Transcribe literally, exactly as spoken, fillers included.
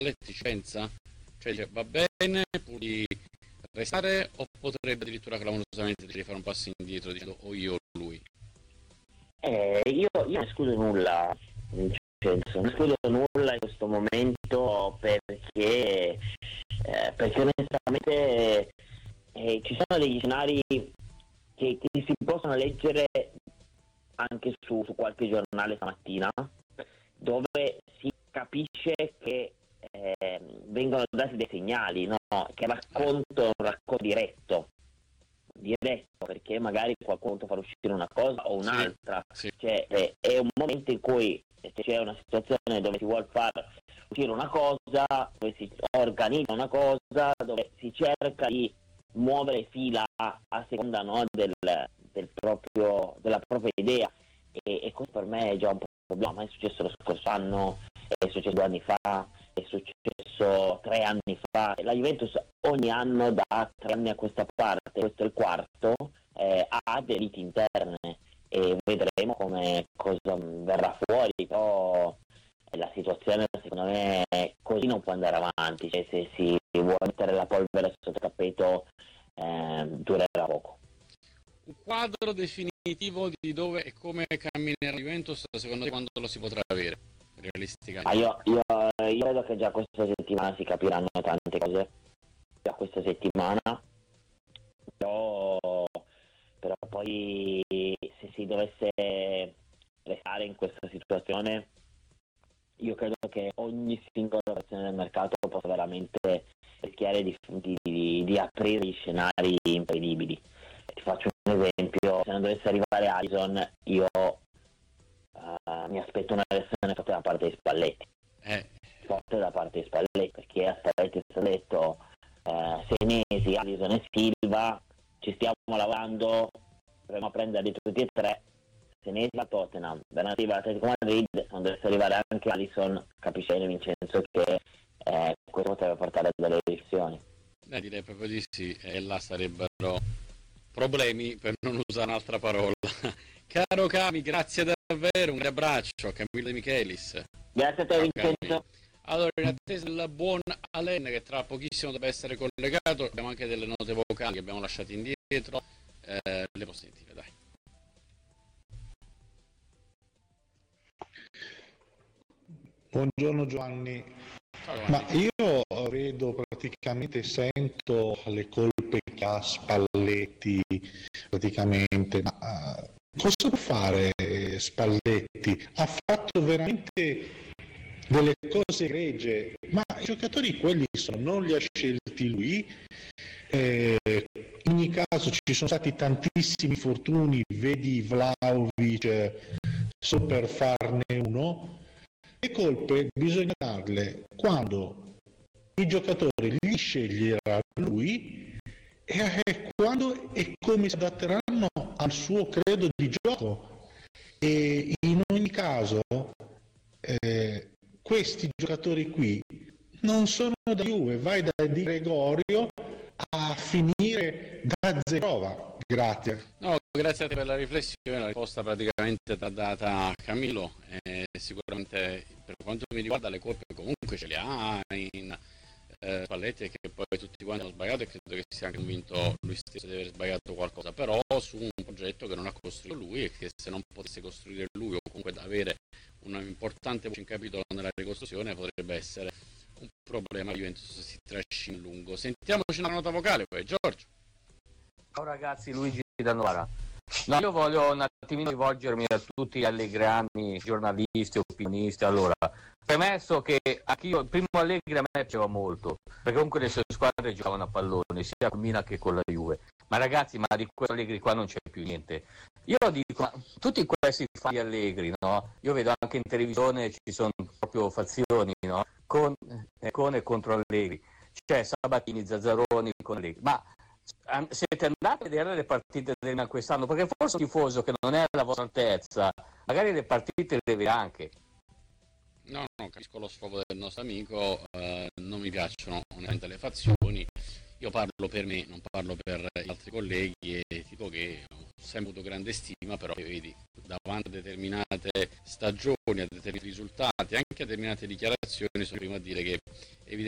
Spalletti ci pensa? Cioè dice, va bene pur di restare o potrebbe addirittura clamorosamente decidere di fare un passo indietro dicendo o io o lui? Eh, io, io non escludo nulla, Vincenzo, non escludo nulla in questo momento perché, eh, perché onestamente eh, ci sono degli scenari che, che si possono leggere anche su, su qualche giornale stamattina, dove si capisce che eh, vengono dati dei segnali, no? Che il racconto è un racconto diretto, diretto perché magari qualcuno fa uscire una cosa o un'altra, sì, sì. Cioè, eh, è un momento in cui c'è una situazione dove si vuole far uscire una cosa, dove si organizza una cosa, dove si cerca di muovere fila a seconda, no, del, del proprio, della propria idea, e, e questo per me è già un problema. È successo lo scorso anno, è successo due anni fa, è successo tre anni fa. La Juventus ogni anno da tre anni a questa parte, questo è il quarto, eh, ha delle liti interne e vedremo come cosa verrà fuori, però la situazione secondo me così non può andare avanti, cioè, se si vuole mettere la polvere sotto il tappeto eh, durerà poco. Un quadro definitivo di dove e come camminerà la Juventus, secondo te quando lo si potrà avere, realisticamente? Ah, io, io, io credo che già questa settimana si capiranno tante cose, già questa settimana, però, però poi se si dovesse restare in questa situazione, io credo che ogni singola operazione del mercato possa veramente rischiare di, di, di, di aprire gli scenari imprevedibili. Ti faccio un esempio: se non dovesse arrivare Alisson, io uh, mi aspetto una reazione forte da parte di Spalletti, Eh. forte da parte di Spalletti, perché a Spalletti è stato detto uh, sei mesi, Alisson e Silva, ci stiamo lavorando, proviamo a prenderli tutti e tre. Se ne va Tottenham, Bernardi va Atletico Madrid, non dovesse arrivare anche Alisson, capisce bene Vincenzo che eh, questo potrebbe portare a delle decisioni. Eh, direi proprio di sì, e là sarebbero problemi, per non usare un'altra parola. Caro Cami, grazie davvero, un abbraccio a Camillo De Michelis. Grazie a te, Ciao, Vincenzo. Cami. Allora, in attesa del buon Alen, che tra pochissimo deve essere collegato, abbiamo anche delle note vocali che abbiamo lasciato indietro, eh, le posso sentire, dai. Buongiorno Giovanni. Ciao, ma io vedo praticamente, sento le colpe che ha Spalletti praticamente, ma uh, cosa può fare Spalletti? Ha fatto veramente delle cose egregie, ma i giocatori quelli sono, non li ha scelti lui, eh, in ogni caso ci sono stati tantissimi infortuni, vedi Vlahovic, solo per farne uno. Le colpe bisogna darle quando i giocatori li sceglierà lui e quando e come si adatteranno al suo credo di gioco, e in ogni caso eh, questi giocatori qui non sono da Juve, vai da Di Gregorio a finire da Zerova. Grazie. No, grazie a te per la riflessione, la risposta praticamente t'ha data a Camillo, eh, sicuramente per quanto mi riguarda le colpe comunque ce le ha in eh, Spalletti, e che poi tutti quanti hanno sbagliato, e credo che sia anche convinto lui stesso di aver sbagliato qualcosa, però su un progetto che non ha costruito lui, e che se non potesse costruire lui o comunque avere un importante voce in capitolo nella ricostruzione potrebbe essere un problema. Juventus si trascina a lungo. Sentiamoci una nota vocale poi, Giorgio. Ciao ragazzi, Luigi da Novara. No, io voglio un attimino rivolgermi a tutti gli allegrani, giornalisti, opinionisti. Allora, premesso che anch'io, il primo Allegri a me piaceva molto, perché comunque le sue squadre giocavano a pallone, sia con Milan che con la Juve. Ma ragazzi, ma di questo Allegri qua non c'è più niente. Io dico, ma tutti questi fatti Allegri, no? Io vedo anche in televisione ci sono proprio fazioni, no? Con, eh, con e contro Allegri. C'è Sabatini, Zazzaroni con Allegri. Ma siete andati a vedere le partite del Milan quest'anno? Perché forse un tifoso che non è alla vostra altezza, magari le partite le vede anche. No, no, capisco lo sfogo del nostro amico, eh, non mi piacciono onestamente le fazioni, io parlo per me, non parlo per gli altri colleghi, e dico che sempre avuto grande stima, però vedi, davanti a determinate stagioni, a determinati risultati, anche a determinate dichiarazioni, sono prima a dire che evidentemente